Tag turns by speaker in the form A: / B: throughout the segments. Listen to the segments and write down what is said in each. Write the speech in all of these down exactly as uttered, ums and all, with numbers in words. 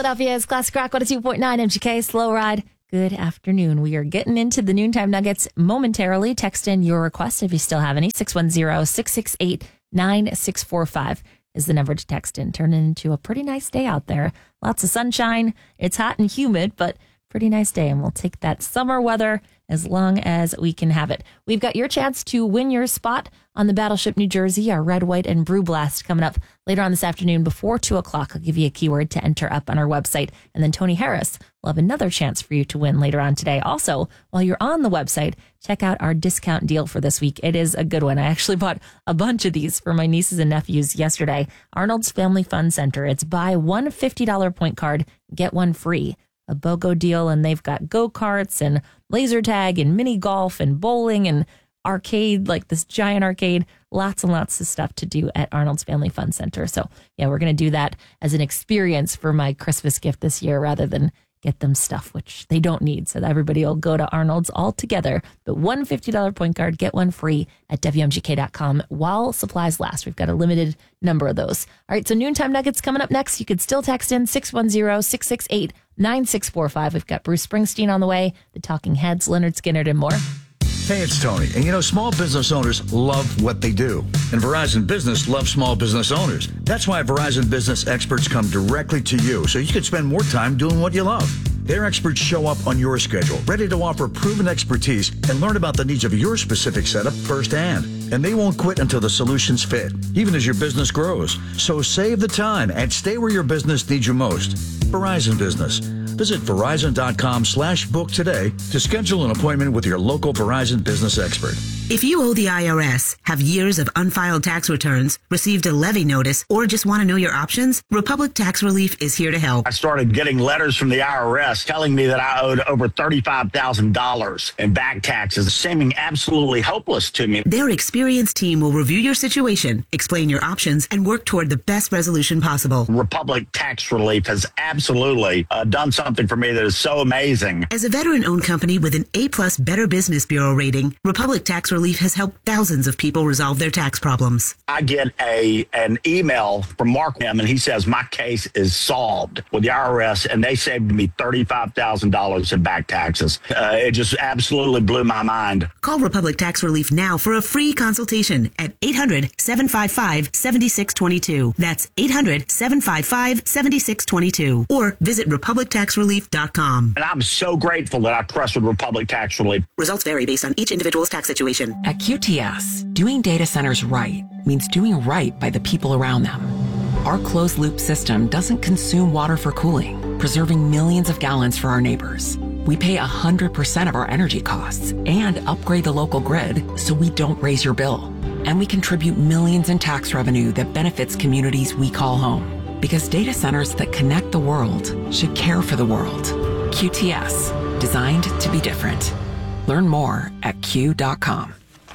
A: Philadelphia's Classic Rock one oh two point nine M G K Slow Ride. Good afternoon. We are getting into the Noontime Nuggets momentarily. Text in your request if you still have any. six one zero, six six eight, nine six four five is the number to text in. Turn it into a pretty nice day out there. Lots of sunshine. It's hot and humid, but pretty nice day. And we'll take that summer weather as long as we can have it. We've got your chance to win your spot on the Battleship New Jersey, our Red, White, and Brew Blast coming up later on this afternoon before two o'clock. I'll give you a keyword to enter up on our website. And then Tony Harris will have another chance for you to win later on today. Also, while you're on the website, check out our discount deal for this week. It is a good one. I actually bought a bunch of these for my nieces and nephews yesterday. Arnold's Family Fun Center. It's buy one fifty dollars point card, get one free. A BOGO deal, and they've got go-karts and laser tag and mini golf and bowling and arcade, like this giant arcade. Lots and lots of stuff to do at Arnold's Family Fun Center. So yeah, we're going to do that as an experience for my Christmas gift this year rather than get them stuff which they don't need. So that everybody will go to Arnold's all together. But one fifty dollars point card, get one free at W M G K dot com while supplies last. We've got a limited number of those. All right, so Noontime Nuggets coming up next. You could still text in six one zero, six six eight, nine six four five. We've got Bruce Springsteen on the way, the Talking Heads, Leonard Skinner, and more.
B: Hey, it's Tony. And you know, small business owners love what they do. And Verizon Business loves small business owners. That's why Verizon Business experts come directly to you so you can spend more time doing what you love. Their experts show up on your schedule, ready to offer proven expertise and learn about the needs of your specific setup firsthand. And they won't quit until the solutions fit, even as your business grows. So save the time and stay where your business needs you most. Verizon Business. Visit Verizon.com slash book today to schedule an appointment with your local Verizon business expert.
C: If you owe the I R S, have years of unfiled tax returns, received a levy notice, or just want to know your options, Republic Tax Relief is here to help.
D: I started getting letters from the I R S telling me that I owed over thirty-five thousand dollars in back taxes, seeming absolutely hopeless to me.
C: Their experienced team will review your situation, explain your options, and work toward the best resolution possible.
D: Republic Tax Relief has absolutely uh, done something for me that is so amazing.
C: As a veteran-owned company with an A-plus Better Business Bureau rating, Republic Tax Relief has helped thousands of people resolve their tax problems.
D: I get a an email from Mark M, and he says my case is solved with the I R S, and they saved me thirty-five thousand dollars in back taxes. Uh, it just absolutely blew my mind.
C: Call Republic Tax Relief now for a free consultation at eight hundred, seven five five, seven six two two. That's eight hundred, seven five five, seven six two two. Or visit republic tax relief dot com.
D: And I'm so grateful that I trusted Republic Tax Relief.
C: Results vary based on each individual's tax situation.
E: At Q T S, doing data centers right means doing right by the people around them. Our closed-loop system doesn't consume water for cooling, preserving millions of gallons for our neighbors. We pay one hundred percent of our energy costs and upgrade the local grid so we don't raise your bill. And we contribute millions in tax revenue that benefits communities we call home. Because data centers that connect the world should care for the world. Q T S, designed to be different. Learn more at Q dot com.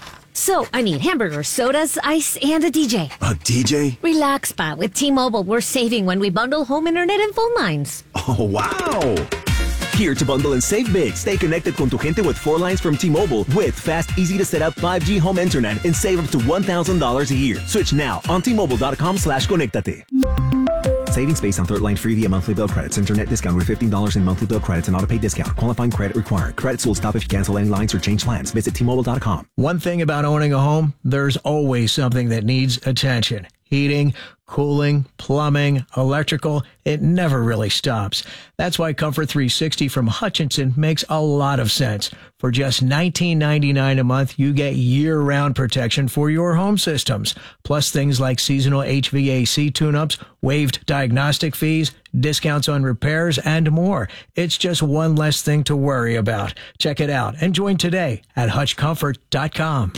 F: So, I need hamburgers, sodas, ice, and a D J.
G: A D J?
F: Relax, Spot. With T-Mobile, we're saving when we bundle home internet and phone lines.
G: Oh, wow. Here to bundle and save big. Stay connected con tu gente with four lines from T-Mobile with fast, easy to set up five G home internet and save up to one thousand dollars a year. Switch now on T Mobile dot com slash conectate. Savings based on third line free via monthly bill credits. Internet discount with fifteen dollars in monthly bill credits and auto-pay discount. Qualifying credit required. Credits will stop if you cancel any lines or change plans. Visit T Mobile dot com.
H: One thing about owning a home, there's always something that needs attention. Heating, cooling, plumbing, electrical, it never really stops. That's why Comfort three sixty from Hutchinson makes a lot of sense. For just nineteen ninety-nine a month, you get year-round protection for your home systems, plus things like seasonal H V A C tune-ups, waived diagnostic fees, discounts on repairs, and more. It's just one less thing to worry about. Check it out and join today at hutch comfort dot com.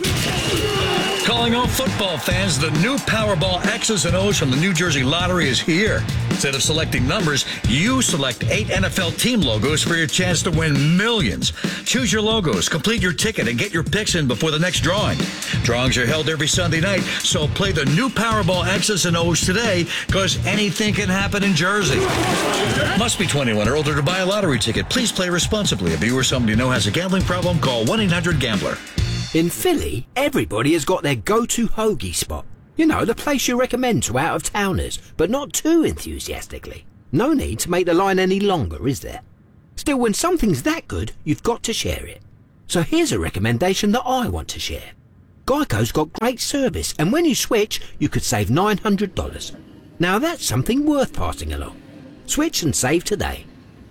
B: Calling all football fans, the new Powerball X's and O's from the New Jersey Lottery is here. Instead of selecting numbers, you select eight N F L team logos for your chance to win millions. Choose your logos, complete your ticket, and get your picks in before the next drawing. Drawings are held every Sunday night, so play the new Powerball X's and O's today, because anything can happen in Jersey. Must be twenty-one or older to buy a lottery ticket. Please play responsibly. If you or somebody you know has a gambling problem, call one eight hundred gambler.
I: In Philly, everybody has got their go-to hoagie spot. You know, the place you recommend to out-of-towners, but not too enthusiastically. No need to make the line any longer, is there? Still, when something's that good, you've got to share it. So here's a recommendation that I want to share. Geico's got great service, and when you switch, you could save nine hundred dollars. Now that's something worth passing along. Switch and save today.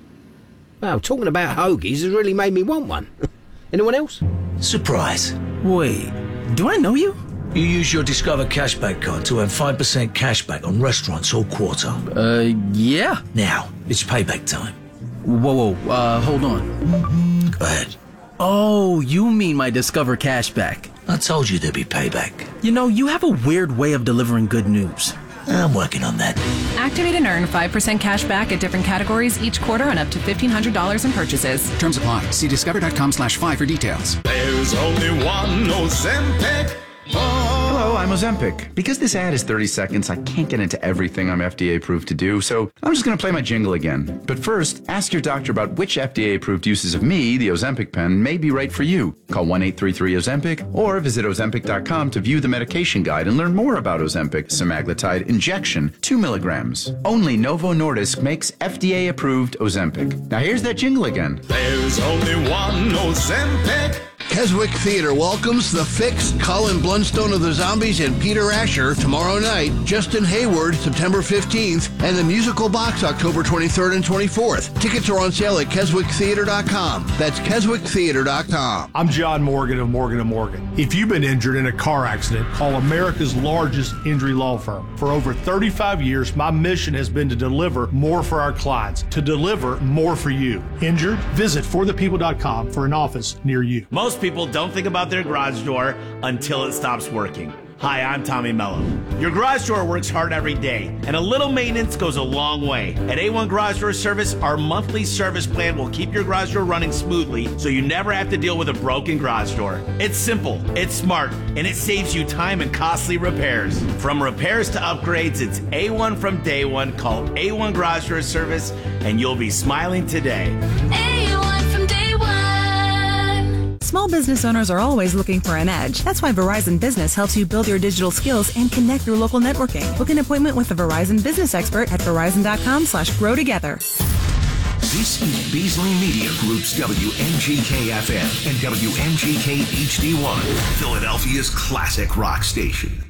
I: Well, talking about hoagies has really made me want one. Anyone else?
B: Surprise.
J: Wait, do I know you?
B: You use your Discover Cashback card to earn five percent cashback on restaurants all quarter.
J: Uh, yeah.
B: Now, it's payback time.
J: Whoa, whoa, uh, hold on.
B: Go ahead.
J: Oh, you mean my Discover Cashback.
B: I told you there'd be payback.
J: You know, you have a weird way of delivering good news.
B: I'm working on that.
K: Activate and earn five percent cash back at different categories each quarter on up to fifteen hundred dollars in purchases.
L: Terms apply. See discover.com slash five for details.
M: There's only one Ozempic.
N: Hello, I'm Ozempic. Because this ad is thirty seconds, I can't get into everything I'm F D A approved to do, so I'm just going to play my jingle again. But first, ask your doctor about which F D A approved uses of me, the Ozempic pen, may be right for you. Call one eight three three Ozempic or visit Ozempic dot com to view the medication guide and learn more about Ozempic semaglutide injection, two milligrams. Only Novo Nordisk makes F D A approved Ozempic. Now here's that jingle again.
M: There's only one Ozempic. Keswick Theater welcomes The Fix, Colin Blunstone of the Zombies, and Peter Asher tomorrow night, Justin Hayward September fifteenth, and The Musical Box October twenty-third and twenty-fourth. Tickets are on sale at Keswick Theater dot com. That's Keswick Theater dot com.
O: I'm John Morgan of Morgan and Morgan. If you've been injured in a car accident, call America's largest injury law firm. For over thirty-five years, my mission has been to deliver more for our clients, to deliver more for you. Injured? Visit for the people dot com for an office near you.
P: Most people don't think about their garage door until it stops working. Hi, I'm Tommy Mello. Your garage door works hard every day, and a little maintenance goes a long way. At A one Garage Door Service, our monthly service plan will keep your garage door running smoothly so you never have to deal with a broken garage door. It's simple, it's smart, and it saves you time and costly repairs. From repairs to upgrades, it's A one from day one. Call A one Garage Door Service, and you'll be smiling today.
Q: A one from day one.
K: Small business owners are always looking for an edge. That's why Verizon Business helps you build your digital skills and connect your local networking. Book an appointment with a Verizon business expert at verizon dot com slash grow together.
R: This is Beasley Media Group's W M G K F M and W M G K H D one, Philadelphia's classic rock station.